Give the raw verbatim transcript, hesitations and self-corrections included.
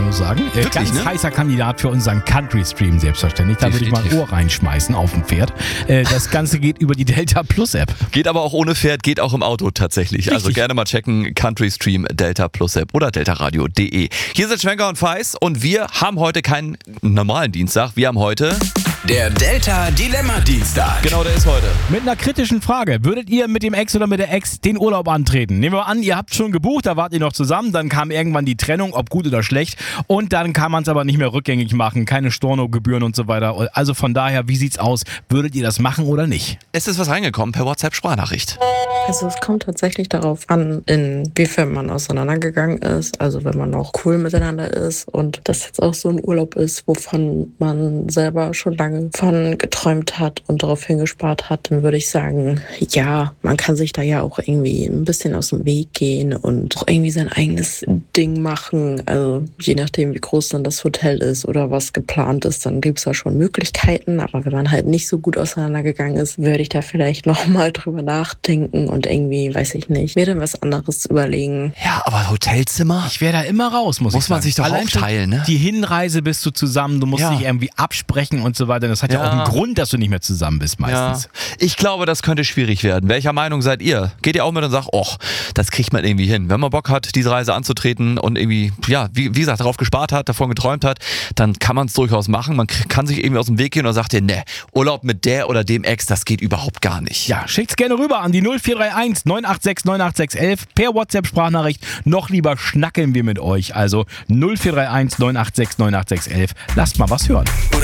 Storno sagen. Äh, Wirklich, ganz ne? heißer Kandidat für unseren Country-Stream, selbstverständlich. Da würde ich mal ein Ohr reinschmeißen auf dem Pferd. Äh, das Ganze geht über die Delta Plus App. Geht aber auch ohne Pferd, geht auch im Auto tatsächlich. Richtig. Also gerne mal checken, Country Stream Delta Plus App oder deltaradio punkt de. Hier sind Schwenker und Feis und wir haben heute keinen normalen Dienstag. Wir haben heute... Der Delta Dilemma Dienstag. Genau, der ist heute. Mit einer kritischen Frage. Würdet ihr mit dem Ex oder mit der Ex den Urlaub antreten? Nehmen wir an, ihr habt schon gebucht, da wart ihr noch zusammen, dann kam irgendwann die Trennung, ob gut oder schlecht, und dann kann man es aber nicht mehr rückgängig machen, keine Stornogebühren und so weiter. Also von daher, wie sieht's aus? Würdet ihr das machen oder nicht? Es ist was reingekommen per WhatsApp-Sprachnachricht. Also es kommt tatsächlich darauf an, inwiefern man auseinandergegangen ist. Also wenn man noch cool miteinander ist und das jetzt auch so ein Urlaub ist, wovon man selber schon lange von geträumt hat und darauf hingespart hat, dann würde ich sagen, ja, man kann sich da ja auch irgendwie ein bisschen aus dem Weg gehen und auch irgendwie sein eigenes Ding machen. Also je nachdem, wie groß dann das Hotel ist oder was geplant ist, dann gibt es da schon Möglichkeiten. Aber wenn man halt nicht so gut auseinandergegangen ist, würde ich da vielleicht nochmal drüber nachdenken und irgendwie, weiß ich nicht, mir dann was anderes überlegen. Ja, aber Hotelzimmer? Ich wäre da immer raus, muss, Muss ich sagen. man sich doch Allein schon aufteilen, ne? Die Hinreise bist du zusammen, du musst Ja. dich irgendwie absprechen und so weiter. Das hat ja, Ja. auch einen Grund, dass du nicht mehr zusammen bist meistens. Ja. Ich glaube, das könnte schwierig werden. Welcher Meinung seid ihr? Geht ihr auch mit und sagt, oh, das kriegt man irgendwie hin. Wenn man Bock hat, diese Reise anzutreten und irgendwie, ja, wie, wie gesagt, darauf gespart hat, davon geträumt hat, dann kann man es durchaus machen. Man k- kann sich irgendwie aus dem Weg gehen und sagt dir, ne, Urlaub mit der oder dem Ex, das geht überhaupt gar nicht. Ja, schickt's gerne rüber an die null vier drei eins neun acht sechs neun acht sechs eins per WhatsApp-Sprachnachricht. Noch lieber schnackeln wir mit euch. Also null vier drei eins neun acht sechs neun acht sechs eins. Lasst mal was hören.